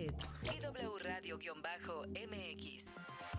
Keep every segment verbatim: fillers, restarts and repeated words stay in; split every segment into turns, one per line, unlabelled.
Twitter, I W Radio-M X.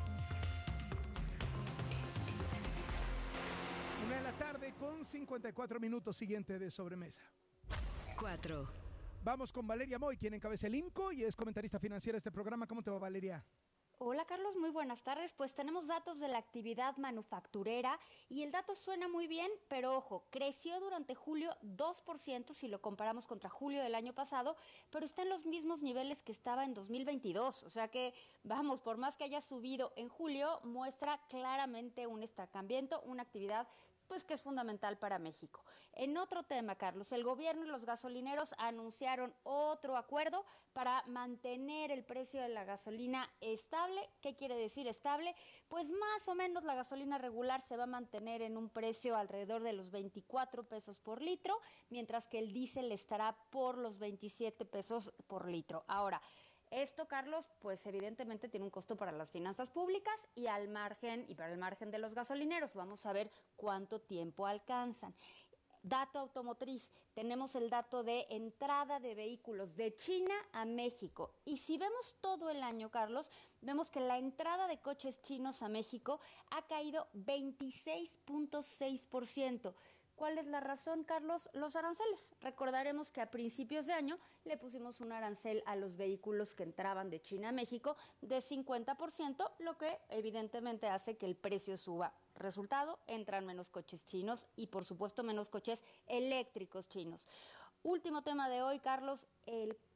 Una de la tarde con cincuenta y cuatro minutos, siguiente de sobremesa.
Cuatro.
Vamos con Valeria Moy, quien encabeza el INCO y es comentarista financiera de este programa. ¿Cómo te va, Valeria?
Hola Carlos, muy buenas tardes. Pues tenemos datos de la actividad manufacturera y el dato suena muy bien, pero ojo, creció durante julio dos por ciento si lo comparamos contra julio del año pasado, pero está en los mismos niveles que estaba en dos mil veintidós. O sea que, vamos, por más que haya subido en julio, muestra claramente un estancamiento, una actividad pues que es fundamental para México. En otro tema, Carlos, el gobierno y los gasolineros anunciaron otro acuerdo para mantener el precio de la gasolina estable. ¿Qué quiere decir estable? Pues más o menos la gasolina regular se va a mantener en un precio alrededor de los veinticuatro pesos por litro, mientras que el diésel estará por los veintisiete pesos por litro. Ahora, esto, Carlos, pues evidentemente tiene un costo para las finanzas públicas y al margen y para el margen de los gasolineros. Vamos a ver cuánto tiempo alcanzan. Dato automotriz, tenemos el dato de entrada de vehículos de China a México. Y si vemos todo el año, Carlos, vemos que la entrada de coches chinos a México ha caído veintiséis punto seis por ciento. ¿Cuál es la razón, Carlos? Los aranceles. Recordaremos que a principios de año le pusimos un arancel a los vehículos que entraban de China a México de cincuenta por ciento, lo que evidentemente hace que el precio suba. Resultado, entran menos coches chinos y, por supuesto, menos coches eléctricos chinos. Último tema de hoy, Carlos, el